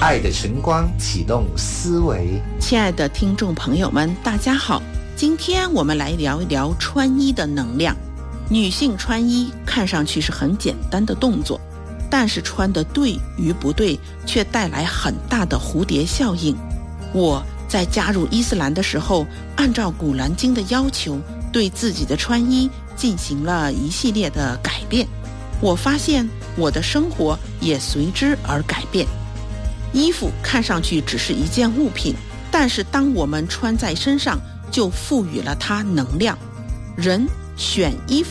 爱的晨光启动思维。 亲爱的听众朋友们，大家好，今天我们来聊一聊穿衣的能量。女性穿衣看上去是很简单的动作，但是穿得对与不对却带来很大的蝴蝶效应。我在加入伊斯兰的时候，按照古兰经的要求，对自己的穿衣进行了一系列的改变。我发现我的生活也随之而改变。衣服看上去只是一件物品，但是当我们穿在身上，就赋予了它能量。人选衣服